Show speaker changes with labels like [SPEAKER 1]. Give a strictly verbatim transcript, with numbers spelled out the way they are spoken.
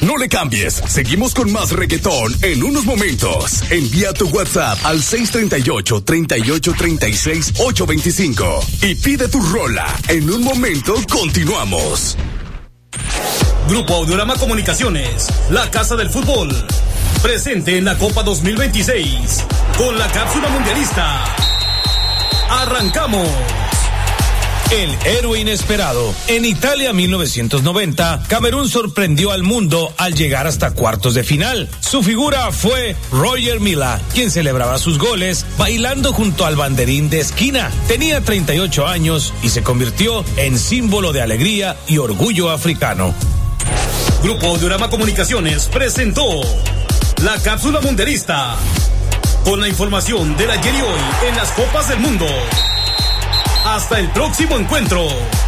[SPEAKER 1] No le cambies, seguimos con más reggaetón en unos momentos. Envía tu WhatsApp al seis tres ocho, treinta y ocho, treinta y seis, ochocientos veinticinco y pide tu rola. En un momento continuamos.
[SPEAKER 2] Grupo Audiorama Comunicaciones, la casa del fútbol, presente en la Copa dos mil veintiséis, con la cápsula mundialista. ¡Arrancamos!
[SPEAKER 3] El héroe inesperado. En Italia mil novecientos noventa, Camerún sorprendió al mundo al llegar hasta cuartos de final. Su figura fue Roger Milla, quien celebraba sus goles bailando junto al banderín de esquina. Tenía treinta y ocho años y se convirtió en símbolo de alegría y orgullo africano.
[SPEAKER 2] Grupo Audiorama Comunicaciones presentó la cápsula mundialista, con la información del ayer y hoy en las Copas del Mundo. Hasta el próximo encuentro.